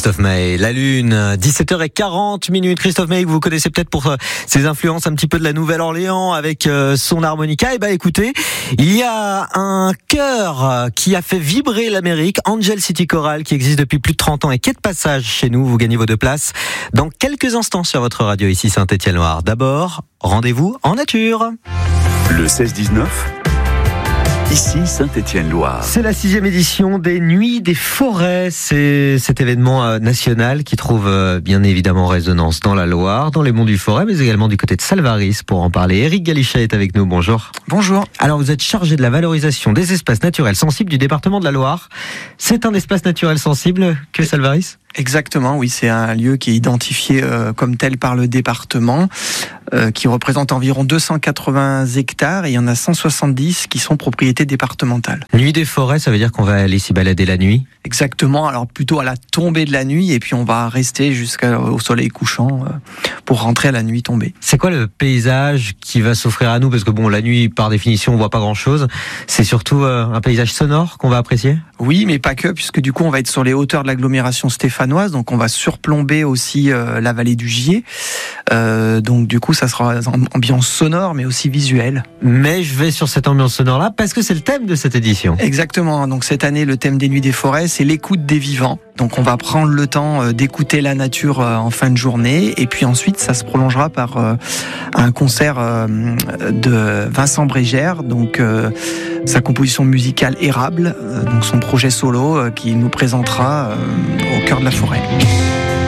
Christophe Maé, La Lune, 17h40. Christophe Maé, que vous connaissez peut-être pour ses influences un petit peu de la Nouvelle-Orléans avec son harmonica. Et bah écoutez, il y a un chœur qui a fait vibrer l'Amérique, Angel City Choral, qui existe depuis plus de 30 ans et qui est de passage chez nous. Vous gagnez vos 2 places dans quelques instants sur votre radio ici Saint-Étienne-Loire. D'abord, rendez-vous en nature. Le 16-19, ici Saint-Étienne-Loire. C'est la 6e édition des Nuits des Forêts. C'est cet événement national qui trouve bien évidemment résonance dans la Loire, dans les monts du Forêt, mais également du côté de Salvaris. Pour en parler, Éric Galichat est avec nous. Bonjour. Bonjour. Alors vous êtes chargé de la valorisation des espaces naturels sensibles du département de la Loire. C'est un espace naturel sensible que Salvaris ? Exactement, oui, c'est un lieu qui est identifié comme tel par le département, qui représente environ 280 hectares et il y en a 170 qui sont propriétés départementales. Nuit des Forêts, ça veut dire qu'on va aller s'y balader la nuit ? Exactement, alors plutôt à la tombée de la nuit et puis on va rester jusqu'au soleil couchant pour rentrer à la nuit tombée. C'est quoi le paysage qui va s'offrir à nous ? Parce que bon, la nuit, par définition, on voit pas grand-chose. C'est surtout un paysage sonore qu'on va apprécier ? Oui, mais pas que, puisque du coup on va être sur les hauteurs de l'agglomération stéphanoise, donc on va surplomber aussi la vallée du Gier. Donc du coup ça sera une ambiance sonore mais aussi visuelle. Mais je vais sur cette ambiance sonore-là parce que c'est le thème de cette édition. Exactement, donc cette année le thème des Nuits des Forêts c'est l'écoute des vivants. Donc on va prendre le temps d'écouter la nature en fin de journée et puis ensuite ça se prolongera par un concert de Vincent Brégère, donc sa composition musicale Érable, donc son projet solo qui nous présentera au cœur de la forêt.